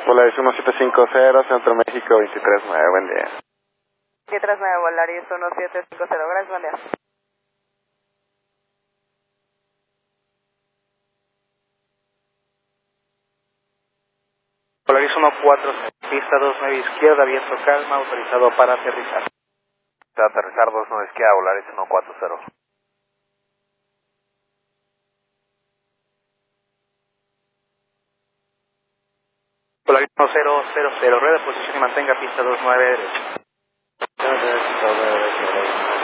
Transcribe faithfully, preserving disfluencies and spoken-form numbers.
Polaris uno siete cinco cero, Centro México veintitrés nueve, buen día. veintitrés nueve, Polaris uno siete cinco cero, gracias, buen día. Polaris uno cuatro, pista dos nueve izquierda, viento calma, autorizado para aterrizar. Para aterrizar dos nueve izquierda, Polaris uno cuatro cero. Polaris uno cero cero cero, rueda de posición y mantenga pista dos nueve derecha.